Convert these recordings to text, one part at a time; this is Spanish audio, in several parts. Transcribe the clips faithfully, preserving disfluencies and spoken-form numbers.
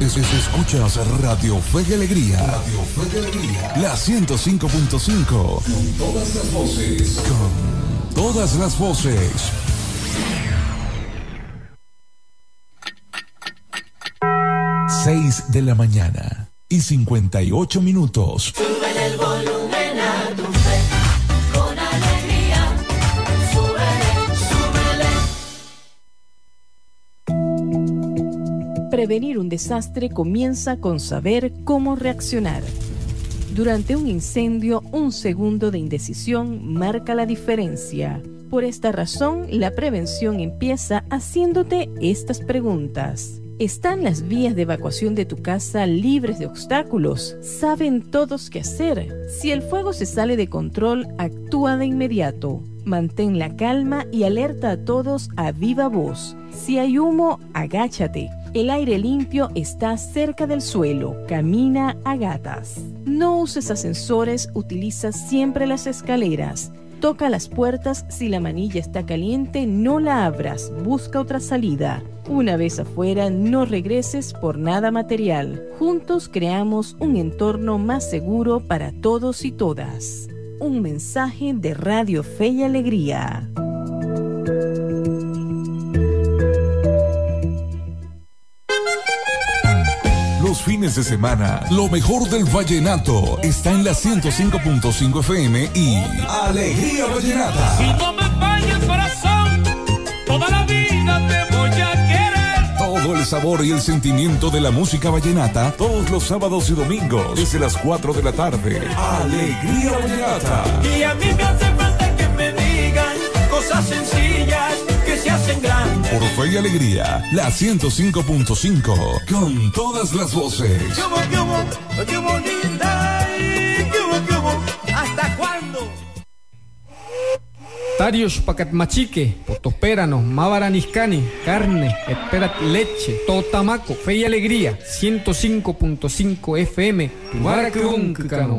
Es, es, escuchas Radio Fe y Alegría. Radio Fe y Alegría. La ciento cinco punto cinco. Con todas las voces. Con todas las voces. Seis de la mañana y cincuenta y ocho minutos. Súbele el volumen a tu fe, con alegría. Súbele, súbele. Prevenir un desastre comienza con saber cómo reaccionar. Durante un incendio, un segundo de indecisión marca la diferencia. Por esta razón, la prevención empieza haciéndote estas preguntas. ¿Están las vías de evacuación de tu casa libres de obstáculos? ¿Saben todos qué hacer? Si el fuego se sale de control, actúa de inmediato. Mantén la calma y alerta a todos a viva voz. Si hay humo, agáchate. El aire limpio está cerca del suelo. Camina a gatas. No uses ascensores, utiliza siempre las escaleras. Toca las puertas, si la manilla está caliente, no la abras, busca otra salida. Una vez afuera, no regreses por nada material. Juntos creamos un entorno más seguro para todos y todas. Un mensaje de Radio Fe y Alegría. Los fines de semana, lo mejor del vallenato está en la ciento cinco punto cinco F M y Alegría Vallenata. Si no me falla el corazón, toda la vida te voy a querer. Todo el sabor y el sentimiento de la música vallenata, todos los sábados y domingos, desde las cuatro de la tarde. Alegría Vallenata. Y a mí me hace falta que me digan cosas sencillas que se hacen grandes. Por Fe y Alegría, la ciento cinco punto cinco, con todas las voces. ¿Qué hubo, qué hubo, qué hubo, linda? ¿Qué hubo, qué hubo? ¿Hasta cuándo? Tarios Pacatmachique, Potopérano, Mavaraniscani, carne, esperat leche, totamaco, Fe y Alegría, ciento cinco punto cinco F M, Tumaracruncano.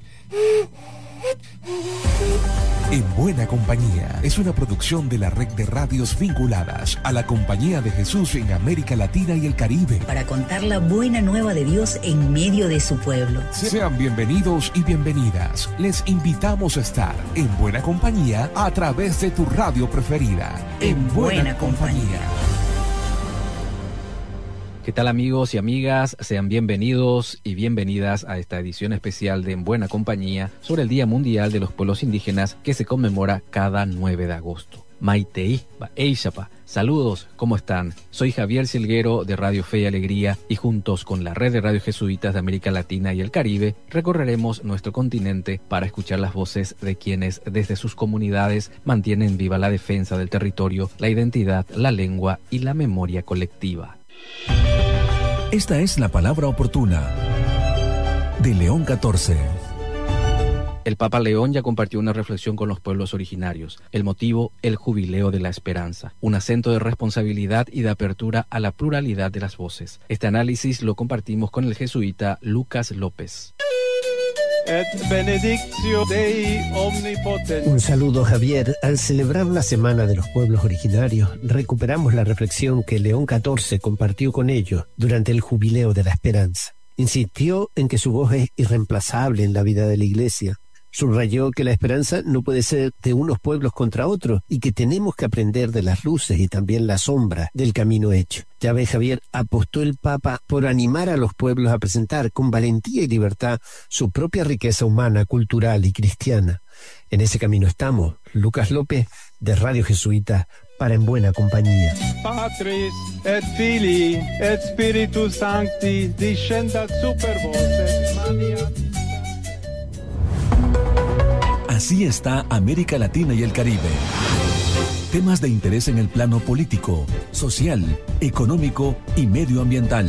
En Buena Compañía es una producción de la red de radios vinculadas a la Compañía de Jesús en América Latina y el Caribe. Para contar la buena nueva de Dios en medio de su pueblo. Sean bienvenidos y bienvenidas. Les invitamos a estar en Buena Compañía a través de tu radio preferida. En, en Buena, Buena Compañía. Compañía. ¿Qué tal, amigos y amigas? Sean bienvenidos y bienvenidas a esta edición especial de En Buena Compañía sobre el Día Mundial de los Pueblos Indígenas que se conmemora cada nueve de agosto. Maitei, Baeishapa. Saludos, ¿cómo están? Soy Javier Silguero de Radio Fe y Alegría y juntos con la red de radio jesuitas de América Latina y el Caribe recorreremos nuestro continente para escuchar las voces de quienes desde sus comunidades mantienen viva la defensa del territorio, la identidad, la lengua y la memoria colectiva. Esta es la palabra oportuna de León catorce. El Papa León ya compartió una reflexión con los pueblos originarios. El motivo, el jubileo de la esperanza. Un acento de responsabilidad y de apertura a la pluralidad de las voces. Este análisis lo compartimos con el jesuita Lucas López. Et benedictio Dei omnipotens. Un saludo, Javier. Al celebrar la Semana de los Pueblos Originarios, recuperamos la reflexión que León catorce compartió con ellos durante el Jubileo de la Esperanza. Insistió en que su voz es irreemplazable en la vida de la Iglesia. Subrayó que la esperanza no puede ser de unos pueblos contra otros y que tenemos que aprender de las luces y también la sombra del camino hecho. Ya ves, Javier, apostó el Papa por animar a los pueblos a presentar con valentía y libertad su propia riqueza humana, cultural y cristiana. En ese camino estamos. Lucas López, de Radio Jesuita, para En Buena Compañía. Patris et Filii et Spiritus Sancti descendat super voces mania. Así está América Latina y el Caribe. Temas de interés en el plano político, social, económico y medioambiental.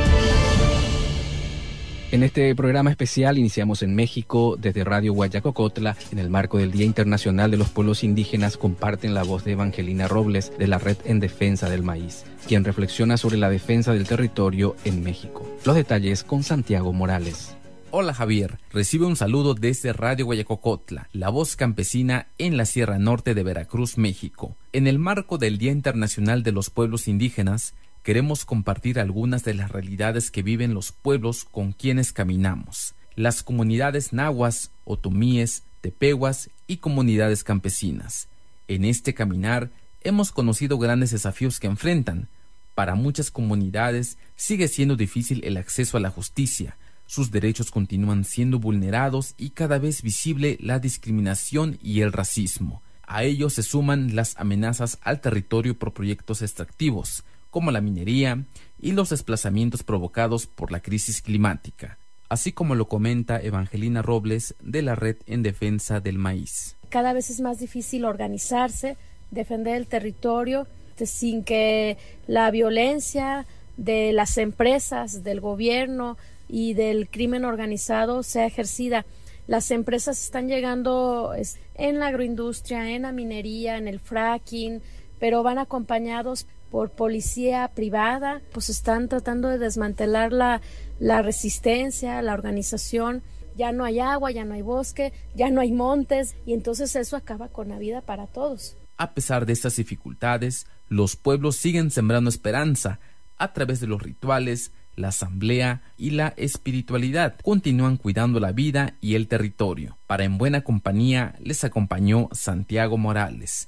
En este programa especial iniciamos en México. Desde Radio Guayacocotla, en el marco del Día Internacional de los Pueblos Indígenas, comparten la voz de Evangelina Robles de la Red en Defensa del Maíz, quien reflexiona sobre la defensa del territorio en México. Los detalles con Santiago Morales. Hola, Javier, recibe un saludo desde Radio Guayacocotla, la voz campesina en la Sierra Norte de Veracruz, México. En el marco del Día Internacional de los Pueblos Indígenas, queremos compartir algunas de las realidades que viven los pueblos con quienes caminamos, las comunidades nahuas, otomíes, tepehuas y comunidades campesinas. En este caminar hemos conocido grandes desafíos que enfrentan. Para muchas comunidades sigue siendo difícil el acceso a la justicia, sus derechos continúan siendo vulnerados y cada vez visible la discriminación y el racismo. A ello se suman las amenazas al territorio por proyectos extractivos, como la minería y los desplazamientos provocados por la crisis climática, así como lo comenta Evangelina Robles de la Red en Defensa del Maíz. Cada vez es más difícil organizarse, defender el territorio, sin que la violencia de las empresas, del gobierno y del crimen organizado sea ejercida. Las empresas están llegando en la agroindustria, en la minería, en el fracking, pero van acompañados por policía privada, pues están tratando de desmantelar la, la resistencia, la organización. Ya no hay agua, ya no hay bosque, ya no hay montes, y entonces eso acaba con la vida para todos. A pesar de estas dificultades, los pueblos siguen sembrando esperanza a través de los rituales, la asamblea y la espiritualidad. Continúan cuidando la vida y el territorio. Para En Buena Compañía les acompañó Santiago Morales.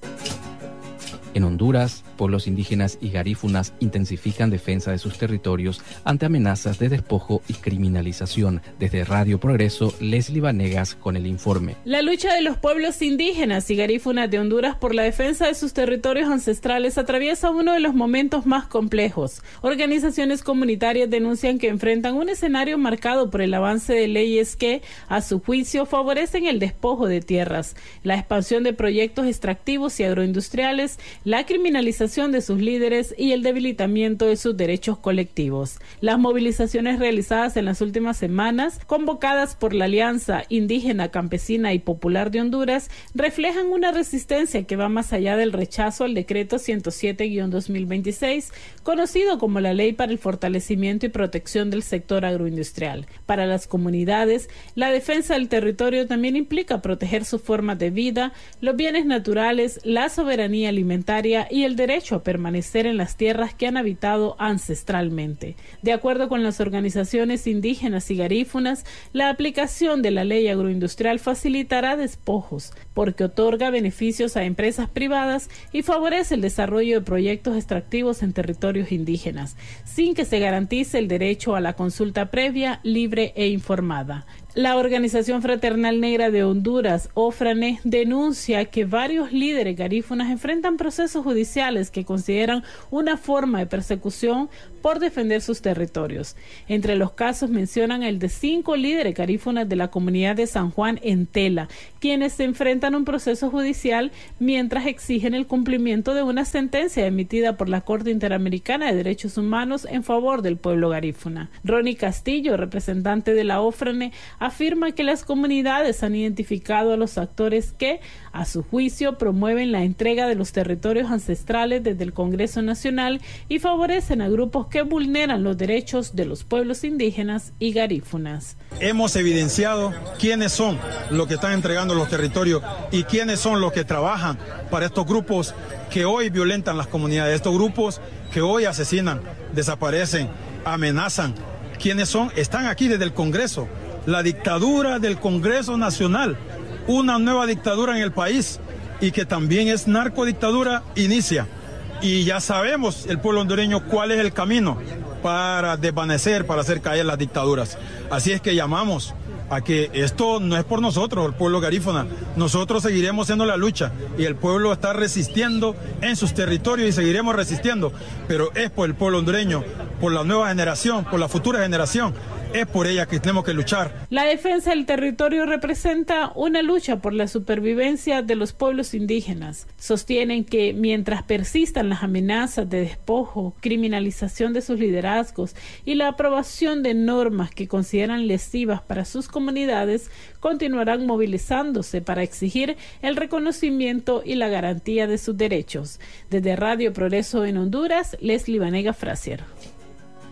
En Honduras, pueblos indígenas y garífunas intensifican defensa de sus territorios ante amenazas de despojo y criminalización. Desde Radio Progreso, Leslie Vanegas con el informe. La lucha de los pueblos indígenas y garífunas de Honduras por la defensa de sus territorios ancestrales atraviesa uno de los momentos más complejos. Organizaciones comunitarias denuncian que enfrentan un escenario marcado por el avance de leyes que, a su juicio, favorecen el despojo de tierras, la expansión de proyectos extractivos y agroindustriales, la criminalización de sus líderes y el debilitamiento de sus derechos colectivos. Las movilizaciones realizadas en las últimas semanas, convocadas por la Alianza Indígena, Campesina y Popular de Honduras, reflejan una resistencia que va más allá del rechazo al decreto ciento siete guión dos mil veintiséis, conocido como la Ley para el Fortalecimiento y Protección del Sector Agroindustrial. Para las comunidades, la defensa del territorio también implica proteger sus formas de vida, los bienes naturales, la soberanía alimentaria y el derecho a permanecer en las tierras que han habitado ancestralmente. De acuerdo con las organizaciones indígenas y garífunas, la aplicación de la ley agroindustrial facilitará despojos, porque otorga beneficios a empresas privadas y favorece el desarrollo de proyectos extractivos en territorios indígenas, sin que se garantice el derecho a la consulta previa, libre e informada. La Organización Fraternal Negra de Honduras, OFRANE, denuncia que varios líderes garífunas enfrentan procesos judiciales que consideran una forma de persecución por defender sus territorios. Entre los casos mencionan el de cinco líderes garífunas de la comunidad de San Juan en Tela, quienes se enfrentan a un proceso judicial mientras exigen el cumplimiento de una sentencia emitida por la Corte Interamericana de Derechos Humanos en favor del pueblo garífuna. Ronnie Castillo, representante de la OFRANE, afirma que las comunidades han identificado a los actores que, a su juicio, promueven la entrega de los territorios ancestrales desde el Congreso Nacional y favorecen a grupos que vulneran los derechos de los pueblos indígenas y garífunas. Hemos evidenciado quiénes son los que están entregando los territorios y quiénes son los que trabajan para estos grupos que hoy violentan las comunidades, estos grupos que hoy asesinan, desaparecen, amenazan. ¿Quiénes son? Están aquí desde el Congreso. La dictadura del Congreso Nacional, una nueva dictadura en el país y que también es narcodictadura, inicia. Y ya sabemos, el pueblo hondureño, cuál es el camino para desvanecer, para hacer caer las dictaduras. Así es que llamamos a que esto no es por nosotros, el pueblo garífuna. Nosotros seguiremos haciendo la lucha y el pueblo está resistiendo en sus territorios y seguiremos resistiendo. Pero es por el pueblo hondureño, por la nueva generación, por la futura generación. Es por ella que tenemos que luchar. La defensa del territorio representa una lucha por la supervivencia de los pueblos indígenas. Sostienen que mientras persistan las amenazas de despojo, criminalización de sus liderazgos y la aprobación de normas que consideran lesivas para sus comunidades, continuarán movilizándose para exigir el reconocimiento y la garantía de sus derechos. Desde Radio Progreso en Honduras, Leslie Vanega Frazier.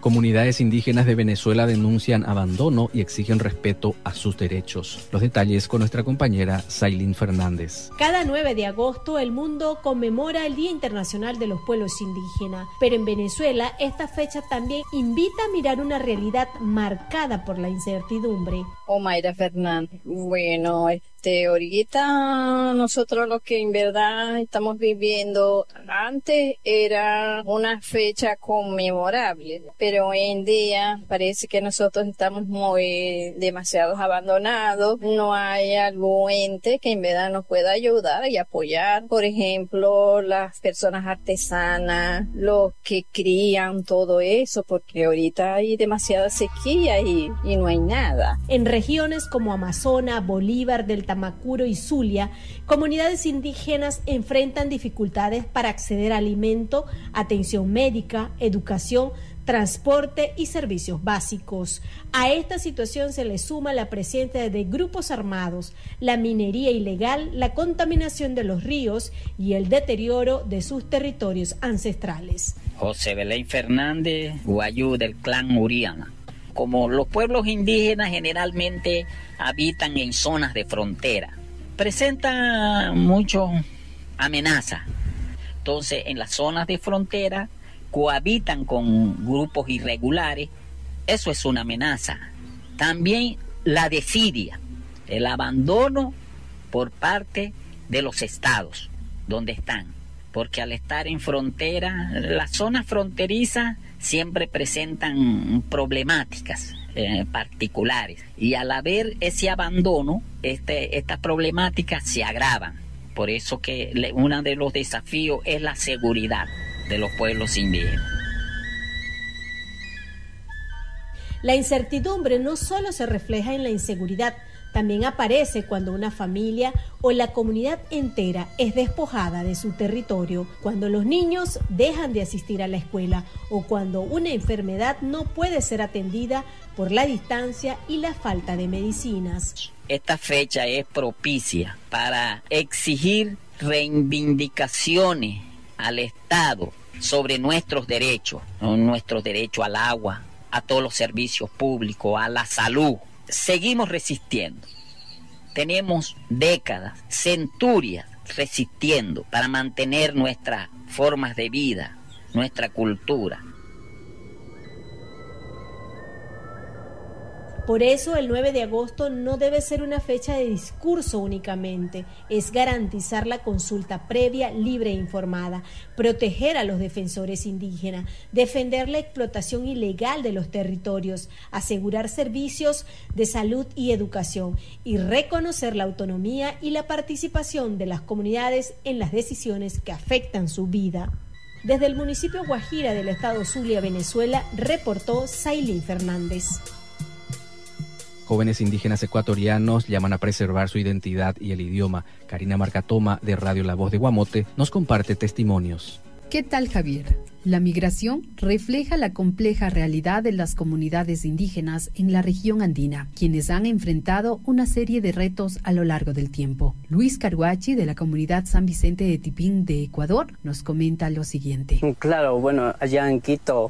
Comunidades indígenas de Venezuela denuncian abandono y exigen respeto a sus derechos. Los detalles con nuestra compañera Sailín Fernández. Cada nueve de agosto el mundo conmemora el Día Internacional de los Pueblos Indígenas, pero en Venezuela esta fecha también invita a mirar una realidad marcada por la incertidumbre. Omaira Fernández. Bueno, este, ahorita nosotros lo que en verdad estamos viviendo antes era una fecha conmemorable, pero hoy en día parece que nosotros estamos muy demasiado abandonados. No hay algún ente que en verdad nos pueda ayudar y apoyar. Por ejemplo, las personas artesanas, los que crían todo eso, porque ahorita hay demasiada sequía y, y no hay nada. En regiones como Amazonas, Bolívar, del Tamacuro y Zulia, comunidades indígenas enfrentan dificultades para acceder a alimento, atención médica, educación, transporte y servicios básicos. A esta situación se le suma la presencia de grupos armados, la minería ilegal, la contaminación de los ríos y el deterioro de sus territorios ancestrales. José Belén Fernández, Guayú del clan Uriana. Como los pueblos indígenas generalmente habitan en zonas de frontera, presentan muchas amenazas. Entonces, en las zonas de frontera cohabitan con grupos irregulares. Eso es una amenaza. También la desidia, el abandono por parte de los estados donde están, porque al estar en frontera, las zonas fronterizas siempre presentan problemáticas eh, particulares, y al haber ese abandono, este, estas problemáticas se agravan. Por eso que le, uno de los desafíos es la seguridad de los pueblos indígenas. La incertidumbre no solo se refleja en la inseguridad, también aparece cuando una familia o la comunidad entera es despojada de su territorio, cuando los niños dejan de asistir a la escuela o cuando una enfermedad no puede ser atendida por la distancia y la falta de medicinas. Esta fecha es propicia para exigir reivindicaciones al Estado sobre nuestros derechos, nuestro derecho al agua, a todos los servicios públicos, a la salud. Seguimos resistiendo. Tenemos décadas, centurias resistiendo para mantener nuestras formas de vida, nuestra cultura. Por eso el nueve de agosto no debe ser una fecha de discurso únicamente, es garantizar la consulta previa, libre e informada, proteger a los defensores indígenas, defender la explotación ilegal de los territorios, asegurar servicios de salud y educación y reconocer la autonomía y la participación de las comunidades en las decisiones que afectan su vida. Desde el municipio Guajira del estado Zulia, Venezuela, reportó Sailín Fernández. Jóvenes indígenas ecuatorianos llaman a preservar su identidad y el idioma. Karina Marcatoma, de Radio La Voz de Guamote, nos comparte testimonios. ¿Qué tal, Javier? La migración refleja la compleja realidad de las comunidades indígenas en la región andina, quienes han enfrentado una serie de retos a lo largo del tiempo. Luis Caruachi, de la comunidad San Vicente de Tipín de Ecuador, nos comenta lo siguiente. Claro, bueno, allá en Quito,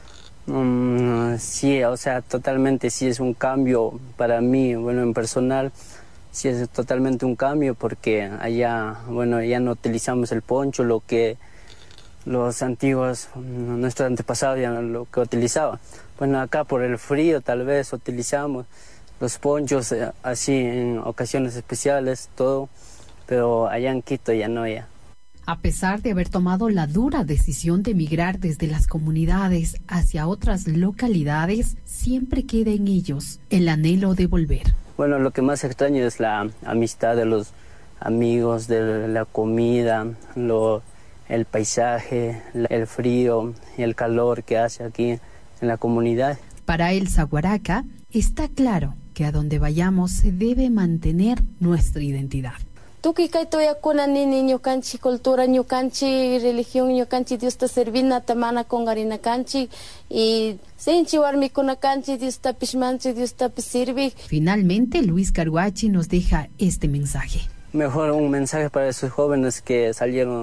Um, sí, o sea, totalmente sí es un cambio para mí, bueno, en personal, sí es totalmente un cambio porque allá, bueno, ya no utilizamos el poncho, lo que los antiguos, nuestros antepasados ya lo que utilizaban. Bueno, acá por el frío tal vez utilizamos los ponchos eh, así en ocasiones especiales, todo, pero allá en Quito ya no, ya. A pesar de haber tomado la dura decisión de emigrar desde las comunidades hacia otras localidades, siempre queda en ellos el anhelo de volver. Bueno, lo que más extraño es la amistad de los amigos, de la comida, lo, el paisaje, el frío y el calor que hace aquí en la comunidad. Para el Zaguaraca, está claro que a donde vayamos se debe mantener nuestra identidad. Tuki kaitoya kuna nini ñukanchi cultura, ñukanchi religión, ñukanchi Dios ta servina tamana kongarina kanchi y sinchi warmi kuna kanchi Dios ta pishmanchi Dios ta sirvi. Finalmente, Luis Caruachi nos deja este mensaje. Mejor un mensaje para esos jóvenes que salieron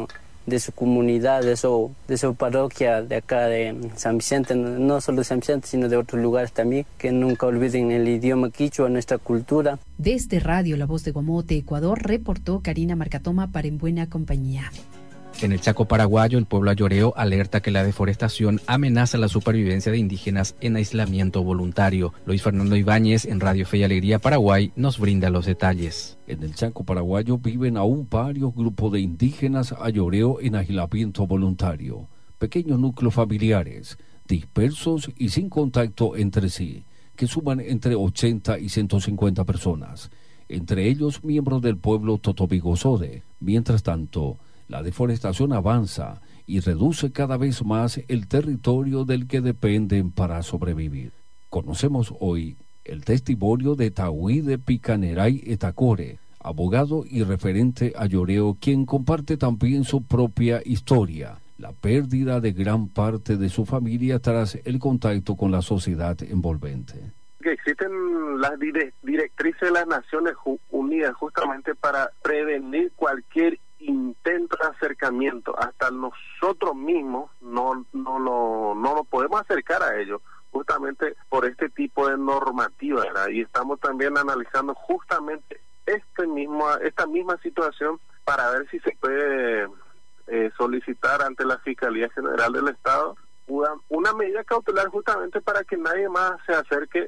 de su comunidad, de su, de su parroquia de acá de San Vicente, no solo de San Vicente, sino de otros lugares también, que nunca olviden el idioma quichua, nuestra cultura. Desde Radio La Voz de Guamote, Ecuador, reportó Karina Marcatoma para En Buena Compañía. En el Chaco paraguayo, el pueblo ayoreo alerta que la deforestación amenaza la supervivencia de indígenas en aislamiento voluntario. Luis Fernando Ibáñez, en Radio Fe y Alegría Paraguay, nos brinda los detalles. En el Chaco paraguayo viven aún varios grupos de indígenas ayoreo en aislamiento voluntario. Pequeños núcleos familiares, dispersos y sin contacto entre sí, que suman entre ochenta y ciento cincuenta personas, entre ellos miembros del pueblo Totobigo-Sode. Mientras tanto, la deforestación avanza y reduce cada vez más el territorio del que dependen para sobrevivir. Conocemos hoy el testimonio de Tahuí de Picaneray Etacore, abogado y referente ayoreo, quien comparte también su propia historia, la pérdida de gran parte de su familia tras el contacto con la sociedad envolvente. Que existen las directrices de las Naciones Unidas justamente para prevenir cualquier intento de acercamiento. Hasta nosotros mismos no no lo no lo podemos acercar a ellos, justamente por este tipo de normativa, ¿verdad? Y estamos también analizando justamente este mismo esta misma situación para ver si se puede eh, solicitar ante la Fiscalía General del Estado una, una medida cautelar justamente para que nadie más se acerque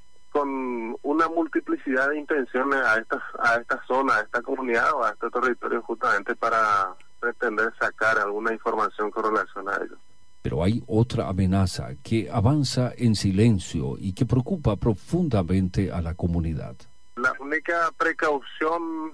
con una multiplicidad de intenciones a esta, a esta zona, a esta comunidad o a este territorio, justamente para pretender sacar alguna información con relación a ello. Pero hay otra amenaza que avanza en silencio y que preocupa profundamente a la comunidad. La única precaución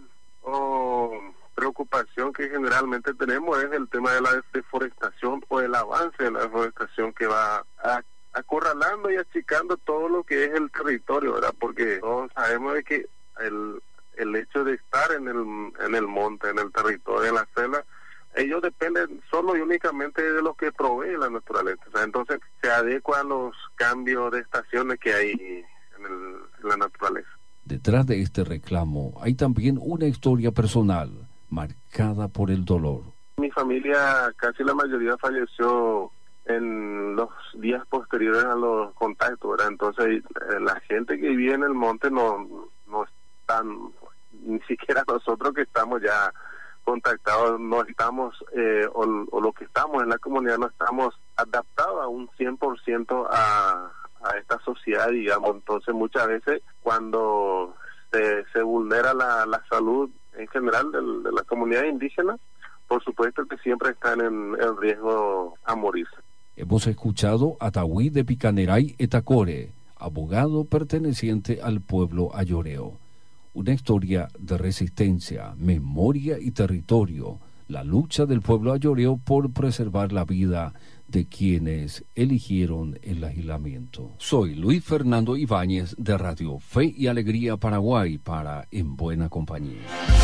o preocupación que generalmente tenemos es el tema de la deforestación o el avance de la deforestación que va a acorralando y achicando todo lo que es el territorio, ¿verdad? Porque todos sabemos de que el el hecho de estar en el en el monte, en el territorio, en la selva, ellos dependen solo y únicamente de lo que provee la naturaleza. O sea, entonces se adecua a los cambios de estaciones que hay en, el, en la naturaleza. Detrás de este reclamo hay también una historia personal marcada por el dolor. Mi familia, casi la mayoría falleció en los días posteriores a los contactos, ¿verdad? Entonces eh, la gente que vive en el monte no no están, ni siquiera nosotros que estamos ya contactados, no estamos, eh, o, o los que estamos en la comunidad no estamos adaptados a un cien por ciento a, a esta sociedad, digamos. Entonces muchas veces cuando se, se vulnera la, la salud en general de, de la comunidad indígena, por supuesto que siempre están en, en riesgo a morirse. Hemos escuchado a Tahuí de Picaneray Etacore, abogado perteneciente al pueblo ayoreo. Una historia de resistencia, memoria y territorio, la lucha del pueblo ayoreo por preservar la vida de quienes eligieron el aislamiento. Soy Luis Fernando Ibáñez de Radio Fe y Alegría Paraguay para En Buena Compañía.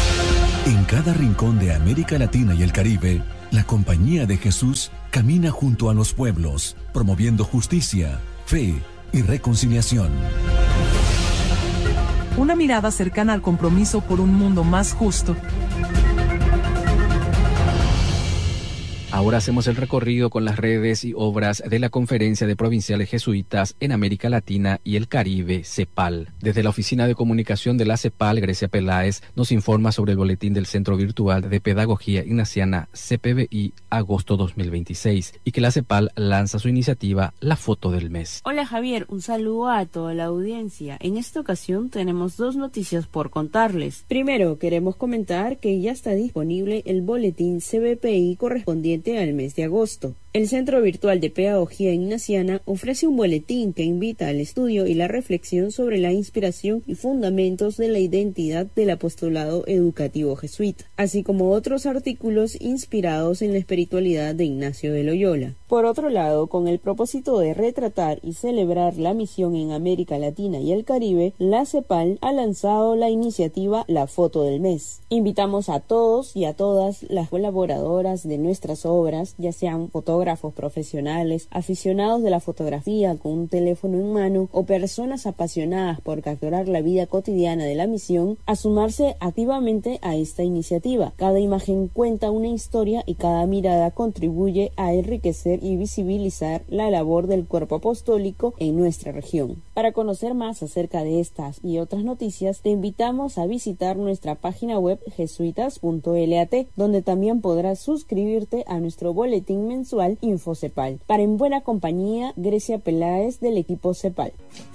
En cada rincón de América Latina y el Caribe, la Compañía de Jesús camina junto a los pueblos, promoviendo justicia, fe y reconciliación. Una mirada cercana al compromiso por un mundo más justo. Ahora hacemos el recorrido con las redes y obras de la Conferencia de Provinciales Jesuitas en América Latina y el Caribe, CEPAL. Desde la Oficina de Comunicación de la CEPAL, Grecia Peláez nos informa sobre el boletín del Centro Virtual de Pedagogía Ignaciana C P B I agosto dos mil veintiséis y que la CEPAL lanza su iniciativa La Foto del Mes. Hola Javier, un saludo a toda la audiencia. En esta ocasión tenemos dos noticias por contarles. Primero, queremos comentar que ya está disponible el boletín C B P I correspondiente al mes de agosto. El Centro Virtual de Pedagogía Ignaciana ofrece un boletín que invita al estudio y la reflexión sobre la inspiración y fundamentos de la identidad del apostolado educativo jesuita, así como otros artículos inspirados en la espiritualidad de Ignacio de Loyola. Por otro lado, con el propósito de retratar y celebrar la misión en América Latina y el Caribe, la CEPAL ha lanzado la iniciativa La Foto del Mes. Invitamos a todos y a todas las colaboradoras de nuestras obras, ya sean fotógrafos, fotógrafos profesionales, aficionados de la fotografía con un teléfono en mano o personas apasionadas por capturar la vida cotidiana de la misión, a sumarse activamente a esta iniciativa. Cada imagen cuenta una historia y cada mirada contribuye a enriquecer y visibilizar la labor del cuerpo apostólico en nuestra región. Para conocer más acerca de estas y otras noticias, te invitamos a visitar nuestra página web jesuitas punto lat, donde también podrás suscribirte a nuestro boletín mensual InfoCepal. Para En Buena Compañía, Grecia Peláez del equipo CEPAL.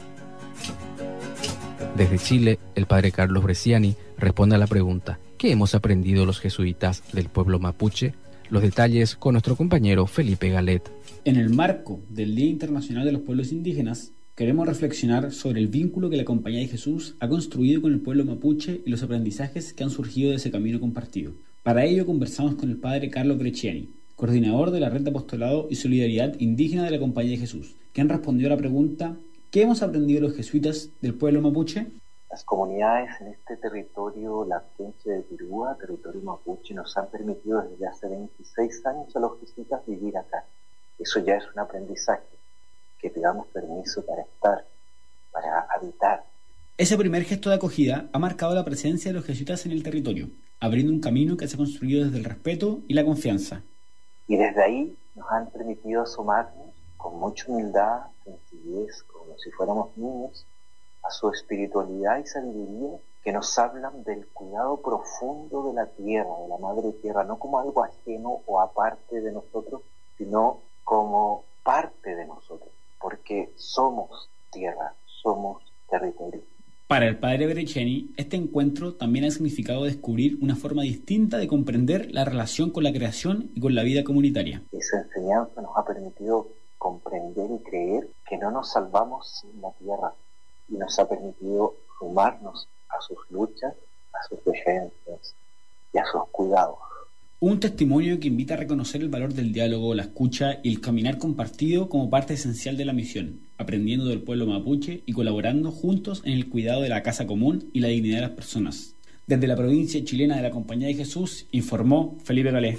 Desde Chile, el padre Carlos Bresciani responde a la pregunta: ¿qué hemos aprendido los jesuitas del pueblo mapuche? Los detalles con nuestro compañero Felipe Galet. En el marco del Día Internacional de los Pueblos Indígenas, queremos reflexionar sobre el vínculo que la Compañía de Jesús ha construido con el pueblo mapuche y los aprendizajes que han surgido de ese camino compartido. Para ello conversamos con el padre Carlos Bresciani, coordinador de la Red de Apostolado y Solidaridad Indígena de la Compañía de Jesús, quien respondió a la pregunta: ¿qué hemos aprendido los jesuitas del pueblo mapuche? Las comunidades en este territorio laquense de Pirúa, territorio mapuche, nos han permitido desde hace veintiséis años a los jesuitas vivir acá. Eso ya es un aprendizaje, que pidamos permiso para estar, para habitar. Ese primer gesto de acogida ha marcado la presencia de los jesuitas en el territorio, abriendo un camino que se ha construido desde el respeto y la confianza. Y desde ahí nos han permitido asomarnos con mucha humildad, sencillez, como si fuéramos niños, a su espiritualidad y sabiduría, que nos hablan del cuidado profundo de la tierra, de la madre tierra, no como algo ajeno o aparte de nosotros, sino como parte de nosotros, porque somos tierra, somos territorio. Para el padre Bresciani, este encuentro también ha significado descubrir una forma distinta de comprender la relación con la creación y con la vida comunitaria. Esa enseñanza nos ha permitido comprender y creer que no nos salvamos sin la tierra, y nos ha permitido sumarnos a sus luchas, a sus defensas y a sus cuidados. Un testimonio que invita a reconocer el valor del diálogo, la escucha y el caminar compartido como parte esencial de la misión, aprendiendo del pueblo mapuche y colaborando juntos en el cuidado de la casa común y la dignidad de las personas. Desde la provincia chilena de la Compañía de Jesús, informó Felipe Galé.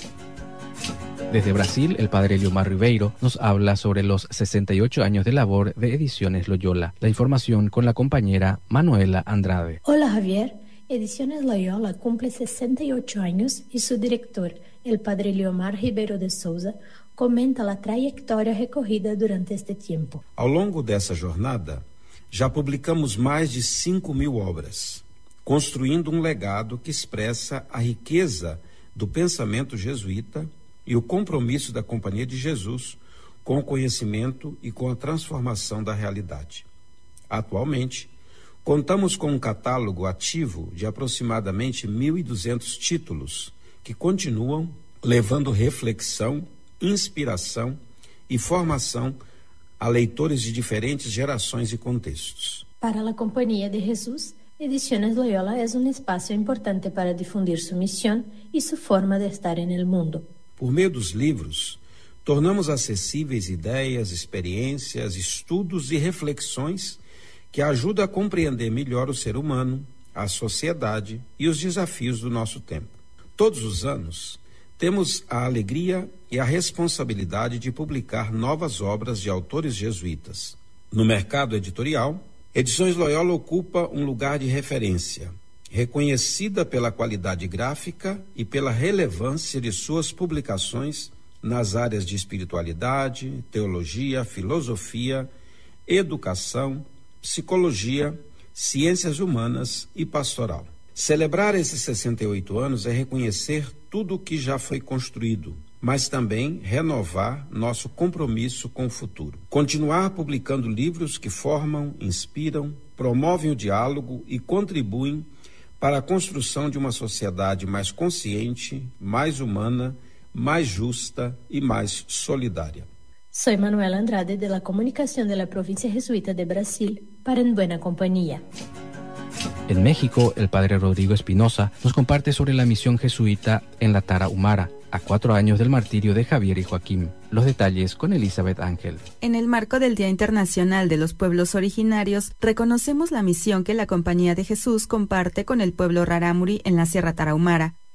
Desde Brasil, el padre Eliomar Ribeiro nos habla sobre los sesenta y ocho años de labor de Ediciones Loyola. La información con la compañera Manuela Andrade. Hola Javier, Ediciones Loyola cumple sesenta y ocho años y su director, el padre Eliomar Ribeiro de Souza, comenta la trayectoria recorrida durante este tiempo. Ao longo dessa jornada, já publicamos mais de cinco mil obras, construindo um legado que expressa a riqueza do pensamento jesuíta e o compromisso da Companhia de Jesus com o conhecimento e com a transformação da realidade. Atualmente, contamos com um catálogo ativo de aproximadamente mil e duzentos títulos que continuam levando reflexão, inspiração e formação a leitores de diferentes gerações e contextos. Para a Companhia de Jesus, Ediciones Loyola é um espaço importante para difundir sua missão e sua forma de estar no mundo. Por meio dos livros, tornamos acessíveis ideias, experiências, estudos e reflexões que ajudam a compreender melhor o ser humano, a sociedade e os desafios do nosso tempo. Todos os anos, temos a alegria e a responsabilidade de publicar novas obras de autores jesuítas. No mercado editorial, Edições Loyola ocupa um lugar de referência, reconhecida pela qualidade gráfica e pela relevância de suas publicações nas áreas de espiritualidade, teologia, filosofia, educação, psicologia, ciências humanas e pastoral. Celebrar esses sessenta e oito anos é reconhecer tudo o que já foi construído, mas também renovar nosso compromisso com o futuro. Continuar publicando livros que formam, inspiram, promovem o diálogo e contribuem para a construção de uma sociedade mais consciente, mais humana, mais justa e mais solidária. Soy Manuela Andrade de la Comunicación de la Provincia Jesuita de Brasil para En Buena Compañía. En México, el padre Rodrigo Espinosa nos comparte sobre la misión jesuita en la Tarahumara, a cuatro años del martirio de Javier y Joaquín. Los detalles con Elizabeth Ángel. En el marco del Día Internacional de los Pueblos Originarios, reconocemos la misión que la Compañía de Jesús comparte con el pueblo rarámuri en la Sierra Tarahumara.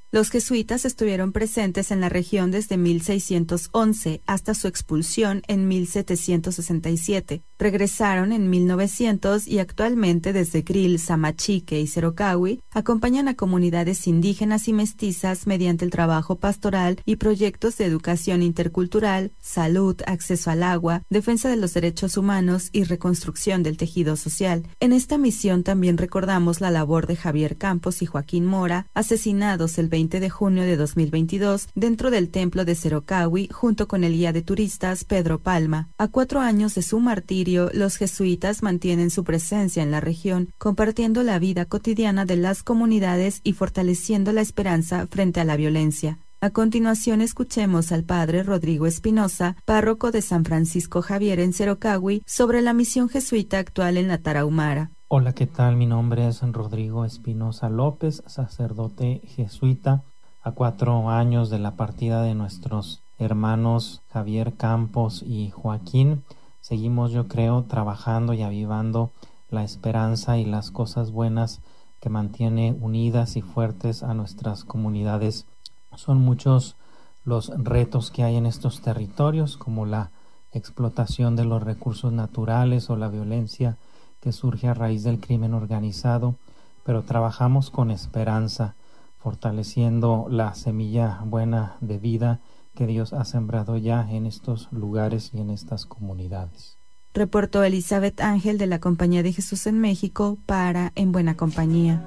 Los jesuitas estuvieron presentes en la región desde mil seiscientos once hasta su expulsión en mil setecientos sesenta y siete. Regresaron en mil novecientos y actualmente desde Grill, Samachique y Cerocahui acompañan a comunidades indígenas y mestizas mediante el trabajo pastoral y proyectos de educación intercultural, salud, acceso al agua, defensa de los derechos humanos y reconstrucción del tejido social. En esta misión también recordamos la labor de Javier Campos y Joaquín Mora, asesinados el veinte de junio de dos mil veintidós dentro del templo de Cerocahui junto con el guía de turistas Pedro Palma. A cuatro años de su martirio, los jesuitas mantienen su presencia en la región, compartiendo la vida cotidiana de las comunidades y fortaleciendo la esperanza frente a la violencia. A continuación escuchemos al padre Rodrigo Espinosa, párroco de San Francisco Javier en Cerocahui, sobre la misión jesuita actual en la Tarahumara. Hola, ¿qué tal? Mi nombre es Rodrigo Espinosa López, sacerdote jesuita. A cuatro años de la partida de nuestros hermanos Javier Campos y Joaquín, seguimos, yo creo, trabajando y avivando la esperanza y las cosas buenas que mantiene unidas y fuertes a nuestras comunidades. Son muchos los retos que hay en estos territorios, como la explotación de los recursos naturales o la violencia que surge a raíz del crimen organizado, pero trabajamos con esperanza, fortaleciendo la semilla buena de vida que Dios ha sembrado ya en estos lugares y en estas comunidades. Reportó Elizabeth Ángel de la Compañía de Jesús en México para En Buena Compañía.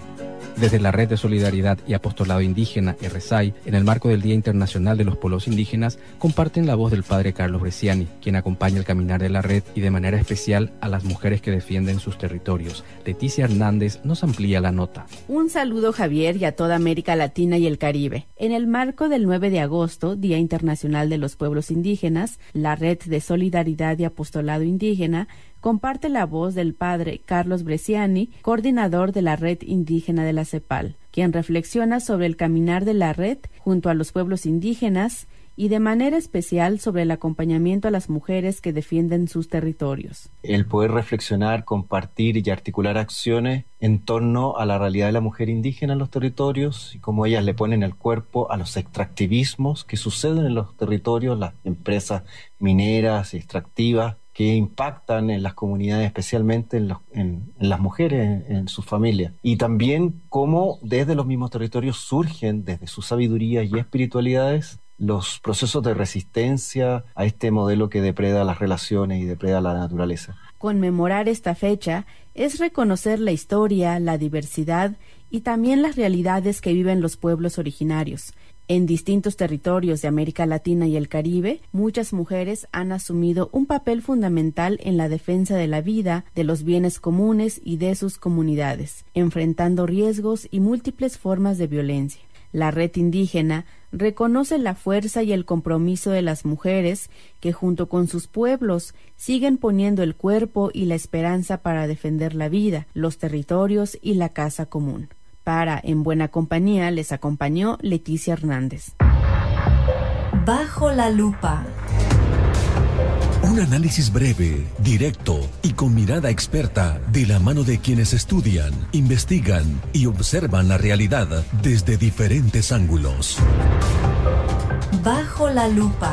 Desde la Red de Solidaridad y Apostolado Indígena, R S A I, en el marco del Día Internacional de los Pueblos Indígenas, comparten la voz del padre Carlos Bresciani, quien acompaña el caminar de la red y de manera especial a las mujeres que defienden sus territorios. Leticia Hernández nos amplía la nota. Un saludo, Javier, y a toda América Latina y el Caribe. En el marco del nueve de agosto, Día Internacional de los Pueblos Indígenas, la Red de Solidaridad y Apostolado Indígena comparte la voz del padre Carlos Bresciani, coordinador de la Red Indígena de la CEPAL, quien reflexiona sobre el caminar de la red junto a los pueblos indígenas y de manera especial sobre el acompañamiento a las mujeres que defienden sus territorios. El poder reflexionar, compartir y articular acciones en torno a la realidad de la mujer indígena en los territorios y cómo ellas le ponen el cuerpo a los extractivismos que suceden en los territorios, las empresas mineras y extractivas, que impactan en las comunidades, especialmente en, los, en, en las mujeres, en, en sus familias. Y también cómo desde los mismos territorios surgen, desde su sabiduría y espiritualidades, los procesos de resistencia a este modelo que depreda las relaciones y depreda la naturaleza. Conmemorar esta fecha es reconocer la historia, la diversidad y también las realidades que viven los pueblos originarios. En distintos territorios de América Latina y el Caribe, muchas mujeres han asumido un papel fundamental en la defensa de la vida, de los bienes comunes y de sus comunidades, enfrentando riesgos y múltiples formas de violencia. La red indígena reconoce la fuerza y el compromiso de las mujeres que junto con sus pueblos siguen poniendo el cuerpo y la esperanza para defender la vida, los territorios y la casa común. Para En Buena Compañía les acompañó Leticia Hernández. Bajo la lupa. Un análisis breve, directo y con mirada experta de la mano de quienes estudian, investigan y observan la realidad desde diferentes ángulos. Bajo la lupa.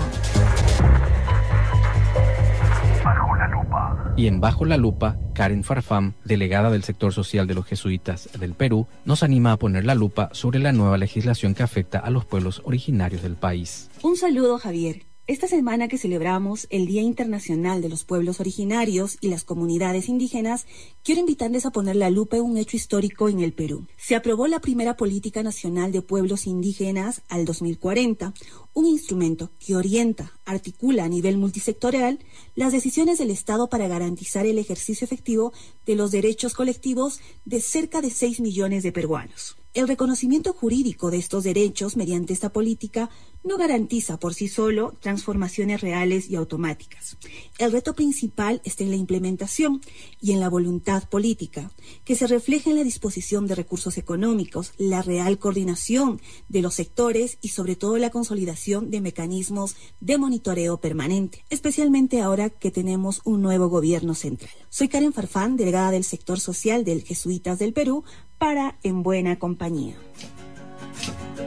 Y en Bajo la Lupa, Karen Farfán, delegada del sector social de los jesuitas del Perú, nos anima a poner la lupa sobre la nueva legislación que afecta a los pueblos originarios del país. Un saludo, Javier. Esta semana que celebramos el Día Internacional de los Pueblos Originarios y las Comunidades Indígenas, quiero invitarles a poner la lupa en un hecho histórico en el Perú. Se aprobó la primera Política Nacional de Pueblos Indígenas al dos mil cuarenta, un instrumento que orienta, articula a nivel multisectorial las decisiones del Estado para garantizar el ejercicio efectivo de los derechos colectivos de cerca de seis millones de peruanos. El reconocimiento jurídico de estos derechos mediante esta política no garantiza por sí solo transformaciones reales y automáticas. El reto principal está en la implementación y en la voluntad política, que se refleja en la disposición de recursos económicos, la real coordinación de los sectores y sobre todo la consolidación de mecanismos de monitoreo permanente, especialmente ahora que tenemos un nuevo gobierno central. Soy Karen Farfán, delegada del sector social del Jesuitas del Perú, para En Buena Compañía.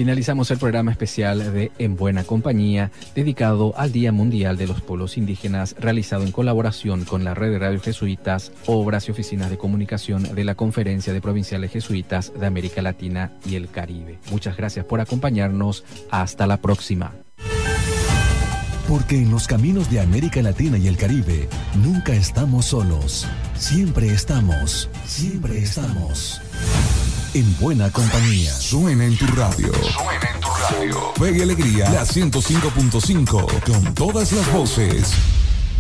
Finalizamos el programa especial de En Buena Compañía, dedicado al Día Mundial de los Pueblos Indígenas, realizado en colaboración con la Red de Radio Jesuitas, obras y oficinas de comunicación de la Conferencia de Provinciales Jesuitas de América Latina y el Caribe. Muchas gracias por acompañarnos. Hasta la próxima. Porque en los caminos de América Latina y el Caribe, nunca estamos solos. Siempre estamos, siempre estamos. En Buena Compañía. Suena en tu radio. Suena en tu radio. Fe y Alegría, la ciento cinco punto cinco. Con todas las voces.